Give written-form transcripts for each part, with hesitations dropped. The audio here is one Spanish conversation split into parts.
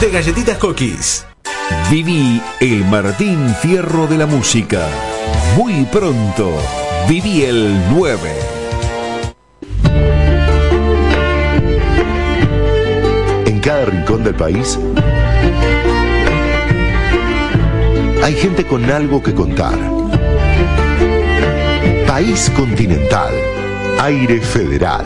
de galletitas Cookies. Viví el Martín Fierro de la música. Muy pronto, viví el 9. En cada rincón del país hay gente con algo que contar. País continental, aire federal.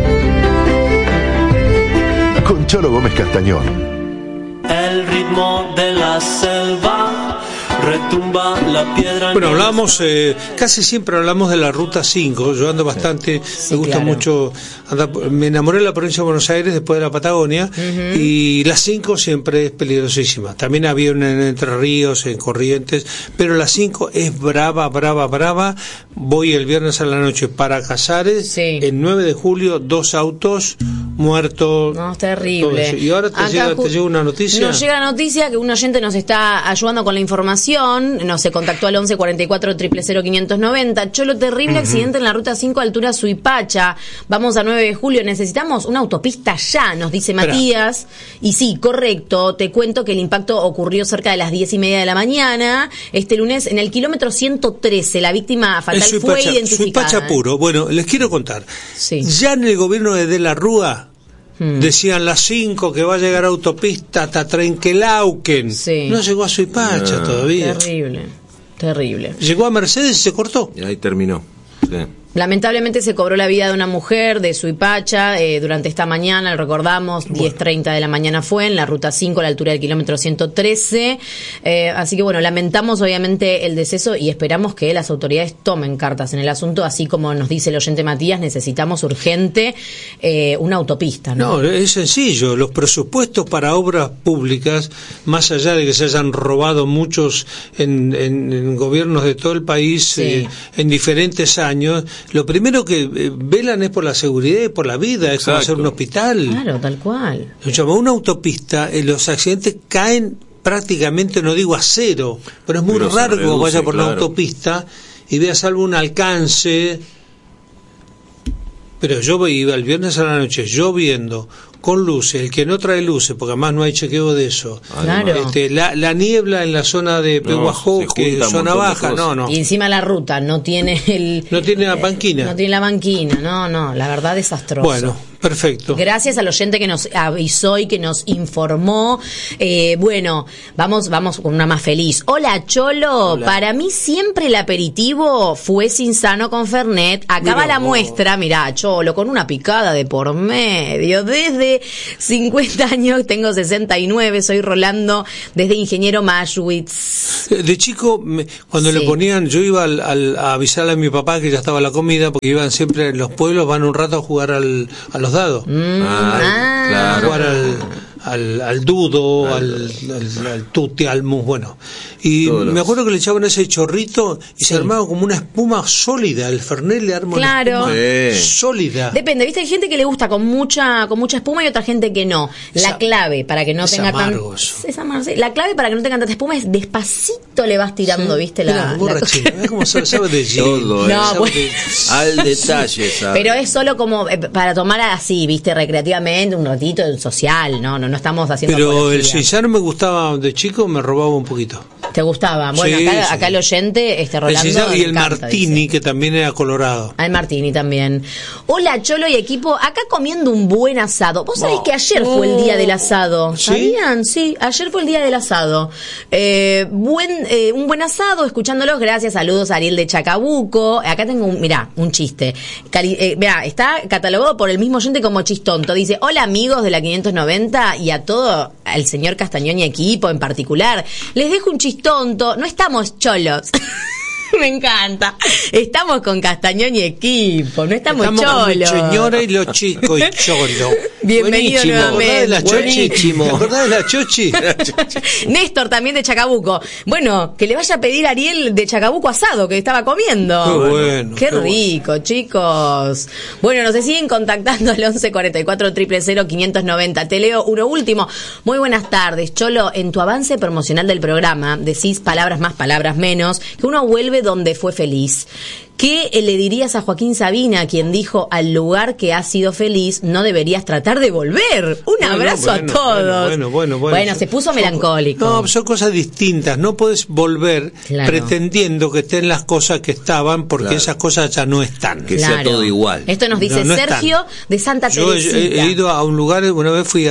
Con Cholo Gómez Castañón. El ritmo de la selva retumba la piedra. Bueno, hablamos, casi siempre hablamos de la Ruta 5. Yo ando bastante, me gusta mucho andar, me enamoré de la provincia de Buenos Aires después de la Patagonia, y la 5 siempre es peligrosísima. También había una en Entre Ríos, en Corrientes, pero la 5 es brava. Voy el viernes a la noche para Casares, el 9 de julio, 2 autos muertos. No, es terrible. Y ahora te llega una noticia. Nos llega noticia que un oyente nos está ayudando con la información. Nos se contactó al 11 44 000 590. Cholo, terrible accidente en la Ruta 5, altura Suipacha. Vamos a 9 de julio. Necesitamos una autopista ya, nos dice Matías. Y sí, correcto. Te cuento que el impacto ocurrió cerca de las 10:30 de la mañana. Este lunes, en el kilómetro 113. La víctima fatal fue identificada. Suipacha puro. Bueno, les quiero contar. Ya en el gobierno de la Rúa decían las 5 que va a llegar autopista hasta Trenquelauquen. No llegó a Suipacha todavía. Terrible. Llegó a Mercedes y se cortó. Y ahí terminó. Lamentablemente se cobró la vida de una mujer de Suipacha durante esta mañana, lo recordamos, 10:30 de la mañana fue, en la Ruta 5 a la altura del kilómetro 113. Así que bueno, lamentamos obviamente el deceso y esperamos que las autoridades tomen cartas en el asunto, así como nos dice el oyente Matías, necesitamos urgente una autopista. No, es sencillo, los presupuestos para obras públicas, más allá de que se hayan robado muchos en gobiernos de todo el país en diferentes años, lo primero que velan es por la seguridad y por la vida. Es como hacer un hospital. Claro, tal cual. Una autopista, los accidentes caen prácticamente, no digo a cero, pero es muy raro que vaya por la autopista y veas algún alcance. Pero yo iba el viernes a la noche lloviendo, con luces, el que no trae luces, porque además no hay chequeo de eso. Claro. La niebla en la zona de Pehuajó, que es zona baja, Y encima la ruta no tiene no tiene la banquina. No tiene la banquina, la verdad desastroso. Bueno, perfecto. Gracias al oyente que nos avisó y que nos informó. Bueno, vamos con una más feliz. Hola, Cholo. Hola. Para mí siempre el aperitivo fue sin sano con Fernet. Acaba la muestra, mirá, Cholo, con una picada de por medio. Desde 50 años, tengo 69, soy Rolando, desde Ingeniero Maschwitz. De chico, cuando le ponían, yo iba a avisarle a mi papá que ya estaba la comida, porque iban siempre en los pueblos, van un rato a jugar a los dados. Claro. Jugar al dudo, al tutti, al mus, bueno. Y me acuerdo que le echaban ese chorrito y se armaba como una espuma sólida. El Fernet le arma una espuma sólida. Depende, ¿viste? Hay gente que le gusta con mucha espuma y otra gente que no. La clave para que no tenga la clave para que no tenga tanta espuma es despacito le vas tirando, ¿viste? Es como sabe de todo, al detalle, ¿sabes? Pero es solo como para tomar así, ¿viste? Recreativamente, un ratito social, no estamos haciendo Pero apología. el cinzano me gustaba de chico, me robaba un poquito. ¿Te gustaba? Bueno, acá el oyente, Rolando, y el Martini, dice, que también era colorado. El Martini también. Hola, Cholo y equipo, acá comiendo un buen asado. Vos sabés que ayer fue el día del asado. ¿Sabían? Sí, ayer fue el día del asado. Un buen asado, escuchándolos, gracias, saludos a Ariel de Chacabuco. Acá tengo un chiste. Mirá, está catalogado por el mismo oyente como chistonto. Dice, hola amigos de la 590 y a todo el señor Castañón y equipo en particular. Les dejo un chistonto, no estamos cholos. Me encanta. Estamos con Castañón y equipo, no estamos cholos. Con señora y los chicos y cholo. Bienvenido nuevamente. ¿Te acordás de la Chochi? Néstor también de Chacabuco. Bueno, que le vaya a pedir a Ariel de Chacabuco asado que estaba comiendo. Qué rico, chicos. Bueno, nos siguen contactando al 11 44 000 590. Te leo uno último. Muy buenas tardes, Cholo. En tu avance promocional del programa decís palabras más, palabras menos, que uno vuelve donde fue feliz. ¿Qué le dirías a Joaquín Sabina, quien dijo: al lugar que has sido feliz no deberías tratar de volver? Un abrazo a todos. Bueno, se puso melancólico. No, son cosas distintas. No puedes volver pretendiendo que estén las cosas que estaban, porque esas cosas ya no están. Que sea todo igual. Esto nos dice Sergio de Santa Teresita. Yo he ido a un lugar, una vez fui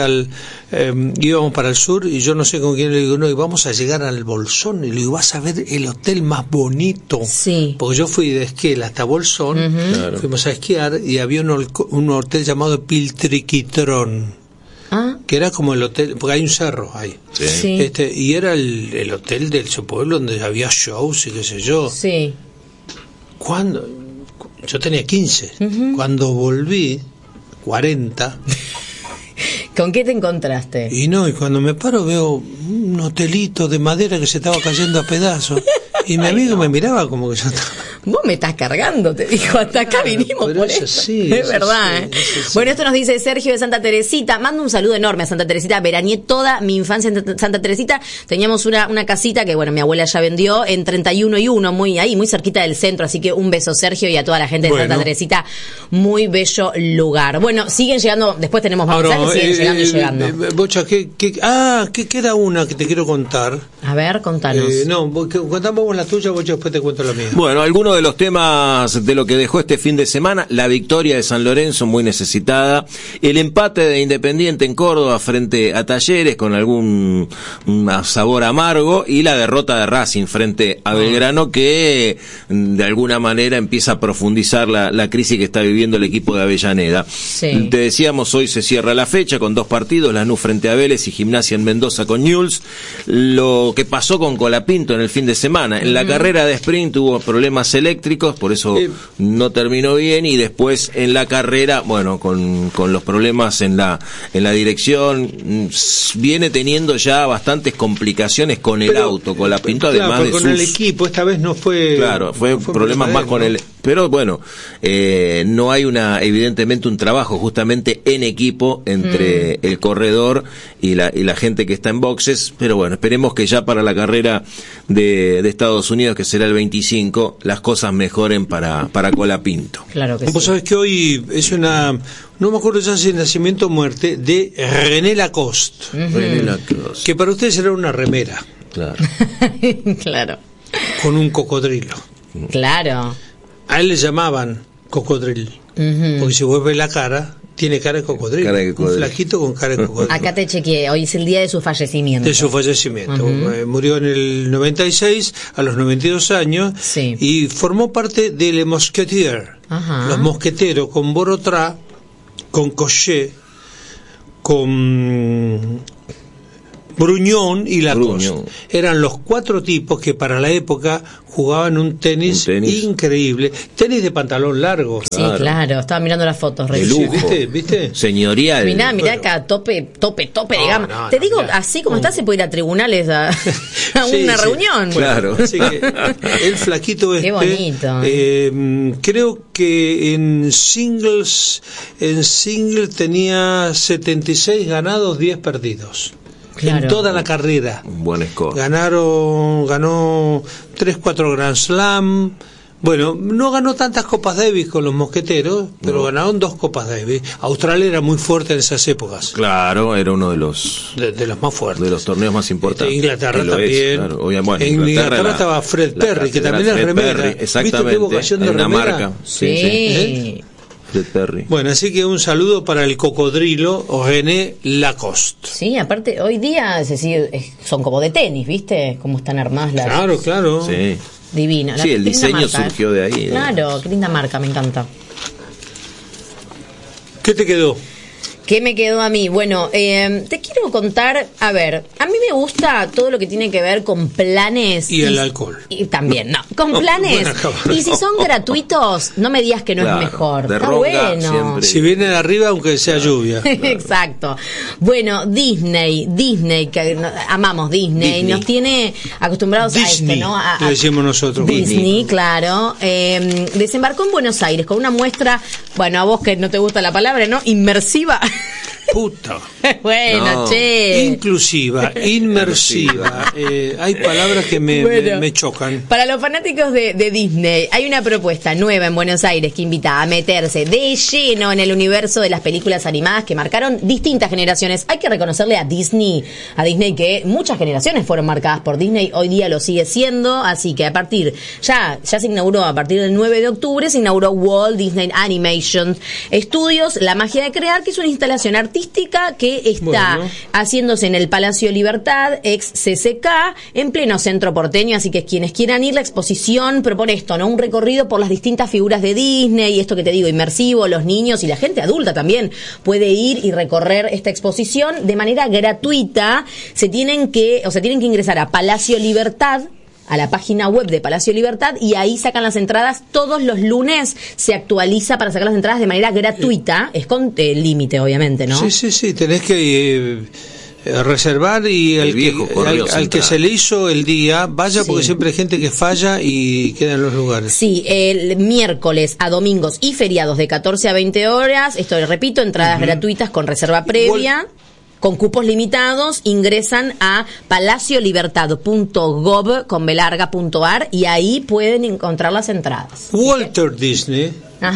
íbamos para el sur y yo no sé con quién le digo, no, y vamos a llegar al Bolsón, y le digo, vas a ver el hotel más bonito. Sí. Porque yo fui de Esquel hasta Bolsón, fuimos a esquiar y había un hotel llamado Piltriquitrón. Que era como el hotel, porque hay un cerro ahí. Sí. Y era el hotel del su pueblo donde había shows y qué sé yo. Sí. Cuando yo tenía 15, cuando volví 40. ¿Con qué te encontraste? Y cuando me paro veo un hotelito de madera que se estaba cayendo a pedazos. Y mi amigo me miraba como que yo estaba... Vos me estás cargando, te dijo, hasta acá vinimos por eso. Sí, es verdad, Bueno, esto nos dice Sergio de Santa Teresita. Mando un saludo enorme a Santa Teresita. Veraneé toda mi infancia en Santa Teresita. Teníamos una casita que, mi abuela ya vendió en 31 y 1, muy cerquita del centro. Así que un beso, Sergio, y a toda la gente de Santa Teresita. Muy bello lugar. Bueno, siguen llegando, después tenemos más mensajes, siguen llegando. Bocha, ¿qué queda una que te quiero contar? A ver, contanos. Contamos vos la tuya, Bocha, después te cuento la mía. Bueno, algunos de los temas de lo que dejó este fin de semana: la victoria de San Lorenzo, muy necesitada, el empate de Independiente en Córdoba frente a Talleres con algún sabor amargo, y la derrota de Racing frente a Belgrano, que de alguna manera empieza a profundizar la crisis que está viviendo el equipo de Avellaneda. Sí. Te decíamos, hoy se cierra la fecha con 2 partidos, Lanús frente a Vélez y Gimnasia en Mendoza con Newell's. Lo que pasó con Colapinto en el fin de semana: en la carrera de sprint tuvo problemas eléctricos, por eso no terminó bien, y después en la carrera, con los problemas en la dirección, viene teniendo ya bastantes complicaciones con el auto, con la pinta, además de con el equipo, esta vez no fue... Claro, fue problemas más con el... Pero no hay evidentemente un trabajo justamente en equipo entre el corredor y la gente que está en boxes, pero esperemos que ya para la carrera de Estados Unidos, que será el 25, las cosas mejoren para Colapinto. Claro que sí. Vos sabés que hoy es no me acuerdo ya si es nacimiento o muerte, de René Lacoste. René Lacoste. Que para ustedes era una remera. Claro. Claro. Con un cocodrilo. Claro. A él le llamaban cocodrilo. Porque si vos ves la cara, tiene cara de cocodrilo. Un flaquito con cara de cocodrilo. Acá te chequeé, hoy es el día de su fallecimiento. Murió en el 96, a los 92 años, y formó parte de Les Mousquetaires. Los mosqueteros, con Borotra, con Cochet, con Bruñón y Lacoste. Eran los 4 tipos que para la época jugaban un tenis increíble. Tenis de pantalón largo. Sí, claro. Estaba mirando las fotos. De lujo. ¿Viste? Señorial. Mirá acá, tope de gama. Te digo, así como está, se puede ir a tribunales a una reunión. Claro. Así que el flaquito Qué bonito. Creo que en singles tenía 76 ganados, 10 perdidos. Claro. En toda la carrera. Un buen score. Ganó 3-4 Grand Slam. No ganó tantas Copas Davis con los mosqueteros, pero ganaron 2 Copas Davis. Australia era muy fuerte en esas épocas. Claro, era uno de los más fuertes. De los torneos más importantes. Inglaterra también. Claro. En Inglaterra estaba Fred Perry, que también es remera. Exactamente. ¿Viste qué vocación de remera? Marca. Sí. Perry. Así que un saludo para el cocodrilo René Lacoste. Sí, aparte hoy día son como de tenis, ¿viste? Cómo están armadas las... Claro. Sí. Divina. Sí, el diseño surgió de ahí. Claro, qué linda marca, me encanta. ¿Qué te quedó? ¿Qué me quedó a mí? Bueno, te quiero contar, a ver, a mí me gusta todo lo que tiene que ver con planes. Y el alcohol. Y también, con planes. Y si son gratuitos, no me digas que no es mejor. Está bueno. Siempre. Si viene de arriba, aunque sea lluvia. Exacto. Bueno, Disney, que amamos Disney, nos tiene acostumbrados Disney, a esto, ¿no? Le decimos nosotros. Disney, claro. Desembarcó en Buenos Aires con una muestra, a vos que no te gusta la palabra, ¿no? Inmersiva. Puta. Bueno, che. Inclusiva, inmersiva. Hay palabras que me chocan. Para los fanáticos de Disney, hay una propuesta nueva en Buenos Aires que invita a meterse de lleno en el universo de las películas animadas que marcaron distintas generaciones. Hay que reconocerle a Disney que muchas generaciones fueron marcadas por Disney, hoy día lo sigue siendo, así que ya se inauguró, a partir del 9 de octubre, se inauguró Walt Disney Animation Studios, La Magia de Crear, que es una instalación artística que está haciéndose en el Palacio Libertad, ex CCK, en pleno centro porteño, así que quienes quieran ir, la exposición propone esto, ¿no? Un recorrido por las distintas figuras de Disney, y esto que te digo, inmersivo, los niños y la gente adulta también puede ir y recorrer esta exposición de manera gratuita. Tienen que ingresar a Palacio Libertad, a la página web de Palacio Libertad, y ahí sacan las entradas. Todos los lunes se actualiza para sacar las entradas de manera gratuita, es con límite obviamente, ¿no? Sí, tenés que reservar, y al que se le hizo el día vaya, porque siempre hay gente que falla y queda en los lugares. Sí, el miércoles a domingos y feriados de 14 a 20 horas, esto lo repito, entradas gratuitas con reserva previa. Con cupos limitados, ingresan a palaciolibertad.gov.ar y ahí pueden encontrar las entradas. Walter Disney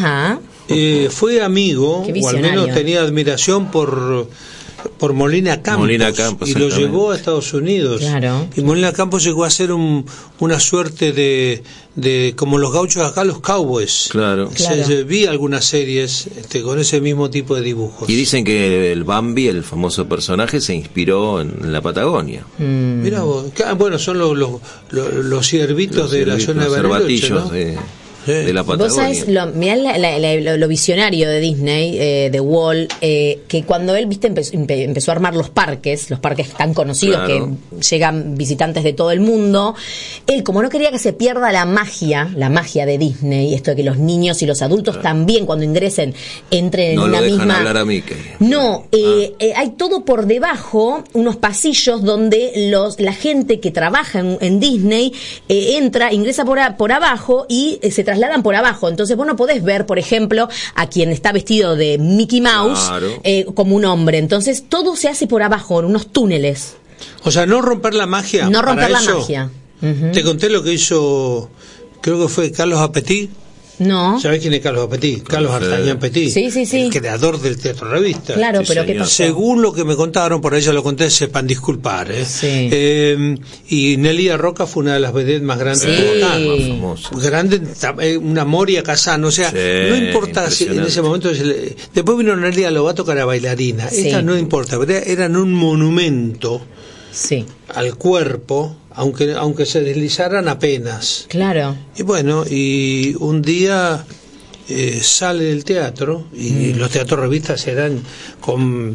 fue amigo, o al menos tenía admiración por Molina Campos, y lo llevó a Estados Unidos. Claro. Y Molina Campos llegó a ser una suerte de como los gauchos acá, los cowboys. Claro. Vi algunas series con ese mismo tipo de dibujos. Y dicen que el Bambi, el famoso personaje, se inspiró en la Patagonia. Mirá vos, bueno, son los ciervitos de la zona de Bariloche, ¿no? De la Patagonia. Vos sabés, mirá lo visionario de Disney, de Walt, que cuando él empezó a armar los parques tan conocidos, que llegan visitantes de todo el mundo, él, como no quería que se pierda la magia de Disney, esto de que los niños y los adultos también, cuando ingresen, entren en una misma... No lo dejan hablar a Mickey. No, hay todo por debajo, unos pasillos donde la gente que trabaja en Disney ingresa por abajo y se trasladan por abajo. Entonces vos no podés ver, por ejemplo, a quien está vestido de Mickey Mouse como un hombre. Entonces todo se hace por abajo, en unos túneles. O sea, no romper la magia. No romper la magia. Te conté lo que hizo, creo que fue Carlos Apetit. No. ¿Sabés quién es Carlos Apetit? Carlos Artañán Petit. Sí. El creador del Teatro Revista. Claro, pero ¿qué pasó? Según lo que me contaron, por ahí ya lo conté, sepan disculpar. Sí. Y Nelly Roca fue una de las vedettes más grandes de Bogotá. Grande, una Moria Casano. O sea, no importa si en ese momento. Después vino Nelly Lobato, que era bailarina. Esta no importa, pero eran un monumento al cuerpo. Aunque se deslizaran apenas. Claro. Y bueno, y un día sale del teatro, y los teatros revistas eran con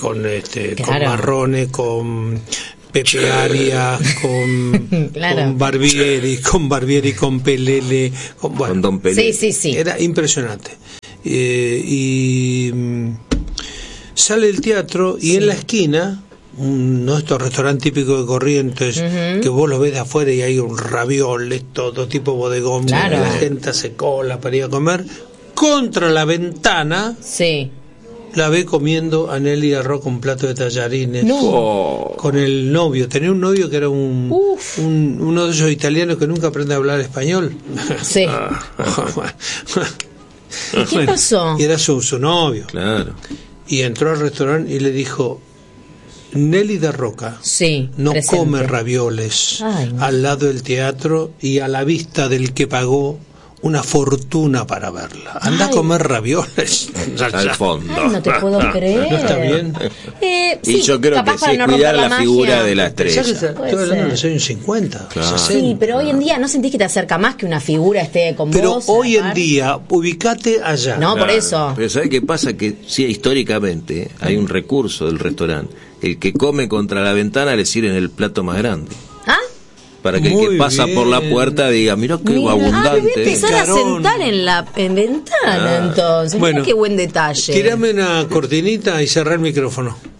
Marrone, con Pepe Arias, con Barbieri, con Pelele, con Don Pelele. Sí. Era impresionante. Y sale del teatro, y en la esquina, uno de estos restaurantes típicos de Corrientes, que vos los ves de afuera y hay un ravioles, todo tipo bodegón, la gente hace cola para ir a comer, contra la ventana la ve comiendo a Nelly Arroz con un plato de tallarines, con el novio. Tenía un novio que era uno de esos italianos que nunca aprende a hablar español. ¿Y qué pasó? Y era su novio. Claro. Y entró al restaurante y le dijo: Nelly de Roca no come ravioles al lado del teatro y a la vista del que pagó una fortuna para verla. Anda a comer ravioles al fondo. No te puedo creer. ¿No está bien? Y yo creo que sí, no cuidar la figura de la estrella. Estoy hablando de los años 50, 60. Sí, pero hoy en día ¿no sentís que te acerca más que una figura esté con pero vos? Pero hoy en día, ubicate allá. No, por eso. Pero ¿sabes qué pasa? Que sí, históricamente hay un recurso del restaurante. El que come contra la ventana le sirven el plato más grande. Para que el que pasa por la puerta diga: mira qué abundante. Me voy a empezar a sentar en ventana entonces. Bueno, qué buen detalle. Tírame una cortinita y cerrar el micrófono.